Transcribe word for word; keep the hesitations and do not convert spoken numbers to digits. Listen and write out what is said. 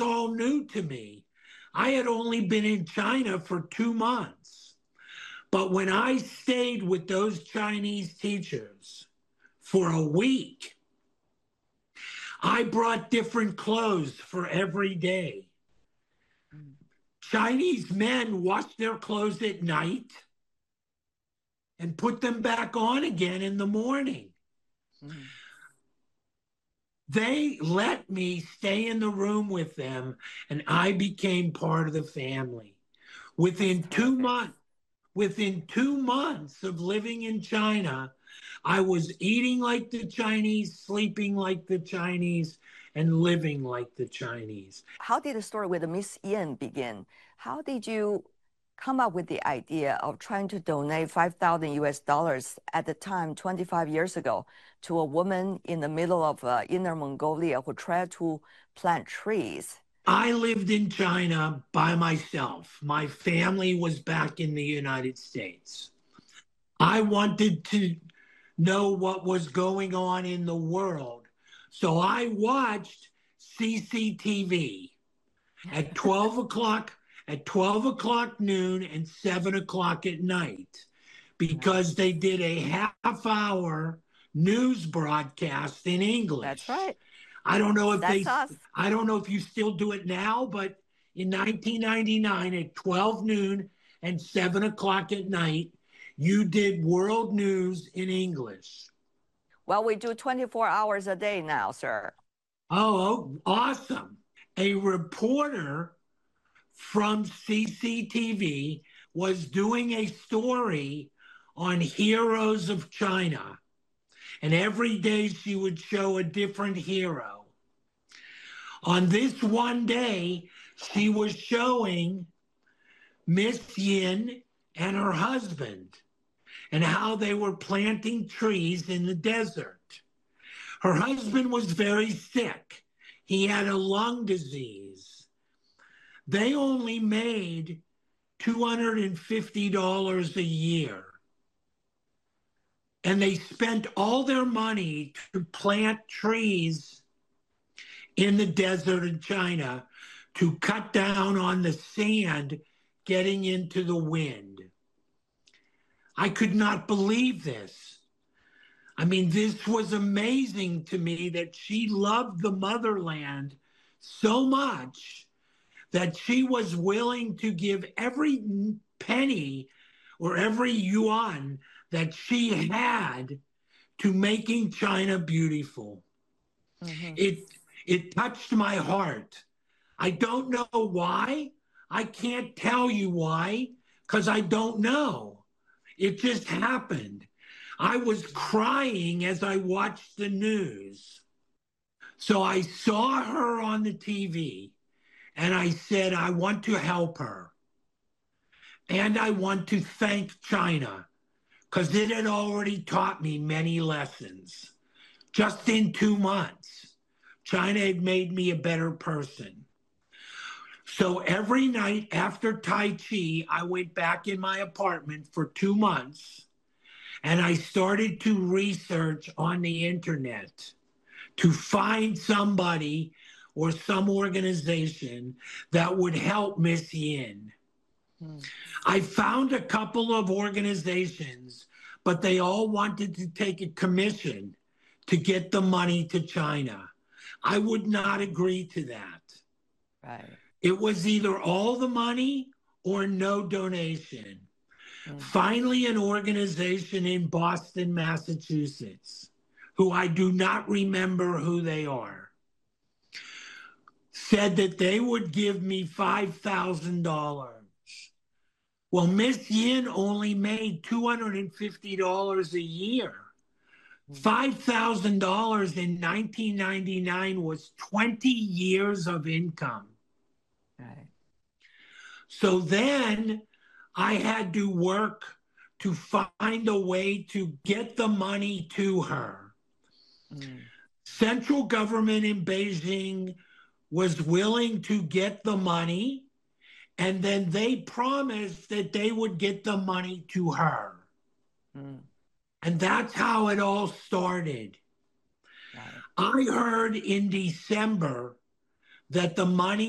was all new to me. I had only been in China for two months. But when I stayed with those Chinese teachers for a week, I brought different clothes for every day. Chinese men wash their clothes at night and put them back on again in the morning. Mm. They let me stay in the room with them, and I became part of the family. Within two months, within two months of living in China, I was eating like the Chinese, sleeping like the Chinese, and living like the Chinese. How did the story with Miss Yin begin? How did you come up with the idea of trying to donate five thousand U S dollars at the time, twenty-five years ago, to a woman in the middle of uh, Inner Mongolia who tried to plant trees? I lived in China by myself. My family was back in the United States. I wanted to know what was going on in the world. So I watched C C T V at twelve o'clock, at twelve o'clock noon and seven o'clock at night, because they did a half hour news broadcast in English. That's right. I don't know if That's they, us. I don't know if you still do it now, but in nineteen ninety-nine at twelve noon and seven o'clock at night, you did world news in English. Well, we do twenty-four hours a day now, sir. Oh, awesome. A reporter from C C T V was doing a story on heroes of China. And every day she would show a different hero. On this one day, she was showing Miss Yin and her husband and how they were planting trees in the desert. Her husband was very sick. He had a lung disease. They only made two hundred fifty dollars a year. And they spent all their money to plant trees in the desert in China to cut down on the sand getting into the wind. I could not believe this. I mean, this was amazing to me that she loved the motherland so much that she was willing to give every penny or every yuan that she had to making China beautiful. Mm-hmm. It, it touched my heart. I don't know why. I can't tell you why, because I don't know. It just happened. I was crying as I watched the news. So I saw her on the T V, and I said, I want to help her. And I want to thank China, because it had already taught me many lessons. Just in two months, China had made me a better person. So every night after Tai Chi, I went back in my apartment for two months, and I started to research on the internet to find somebody or some organization that would help Miss Yin. Hmm. I found a couple of organizations, but they all wanted to take a commission to get the money to China. I would not agree to that. Right. It was either all the money or no donation. Mm. Finally, an organization in Boston, Massachusetts, who I do not remember who they are, said that they would give me five thousand dollars. Well, Miss Yin only made two hundred fifty dollars a year. five thousand dollars in nineteen ninety-nine was twenty years of income. Right. So then I had to work to find a way to get the money to her. Mm. Central government in Beijing was willing to get the money, and then they promised that they would get the money to her. Mm. And that's how it all started. Right. I heard in December that the money